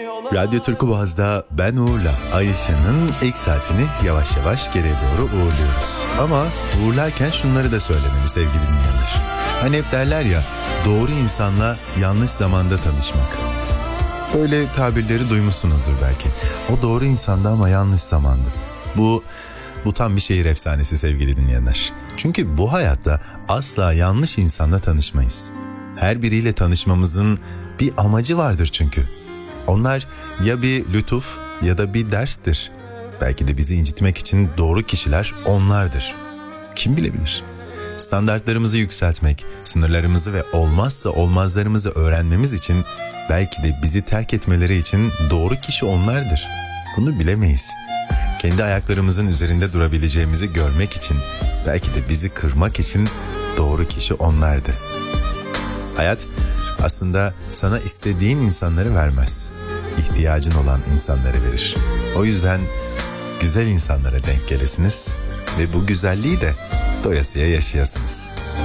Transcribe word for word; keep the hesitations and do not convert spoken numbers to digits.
Radyo Türkü Boğaz'da ben Uğur'la Ay Işığı'nın ilk saatini yavaş yavaş geriye doğru uğurluyoruz. Ama uğurlarken şunları da söylemeli sevgili dinleyenler. Hani hep derler ya, doğru insanla yanlış zamanda tanışmak. Böyle tabirleri duymuşsunuzdur belki. O doğru insandı ama yanlış zamandı. Bu, bu tam bir şehir efsanesi sevgili dinleyenler. Çünkü bu hayatta asla yanlış insanla tanışmayız. Her biriyle tanışmamızın bir amacı vardır çünkü. Onlar ya bir lütuf ya da bir derstir. Belki de bizi incitmek için doğru kişiler onlardır. Kim bilebilir? Standartlarımızı yükseltmek, sınırlarımızı ve olmazsa olmazlarımızı öğrenmemiz için belki de bizi terk etmeleri için doğru kişi onlardır. Bunu bilemeyiz. Kendi ayaklarımızın üzerinde durabileceğimizi görmek için, belki de bizi kırmak için doğru kişi onlardı. Hayat aslında sana istediğin insanları vermez. İhtiyacın olan insanları verir. O yüzden güzel insanlara denk gelesiniz ve bu güzelliği de doyasıya yaşayasınız.